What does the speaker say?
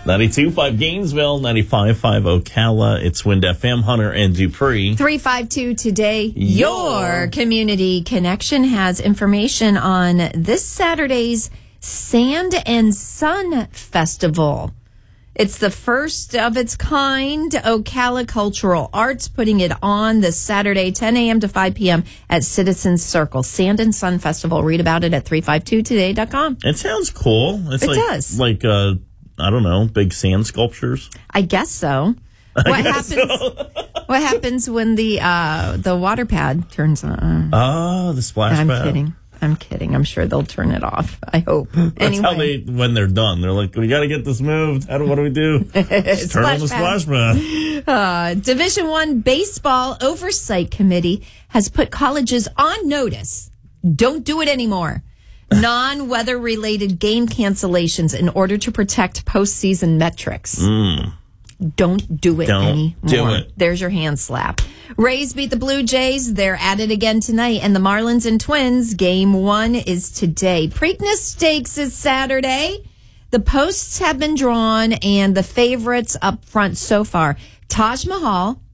92.5 Gainesville, 95.5 Ocala. It's Wind FM, Hunter and Dupree. 352 today. Your Community Connection has information on this Saturday's Sand and Sun Festival. It's the first of its kind. Ocala Cultural Arts putting it on this Saturday, 10 a.m. to 5 p.m. at Citizens Circle. Sand and Sun Festival. Read about it at 352today.com. It sounds cool. It does. Like, I don't know, big sand sculptures. I guess so. What happens when the water pad turns on? Oh, the splash pad. I'm kidding. I'm sure they'll turn it off. I hope. That's how when they're done, they're like, we got to get this moved. What do we do? Turn on the splash pad. Division I Baseball Oversight Committee has put colleges on notice. Don't do it anymore. Non-weather related game cancellations in order to protect postseason metrics. Don't do it anymore. Do it. There's your hand slap. Rays beat the Blue Jays. They're at it again tonight. And the Marlins and Twins, game 1 is today. Preakness Stakes is Saturday. The posts have been drawn, and the favorites up front so far, Taj Mahal,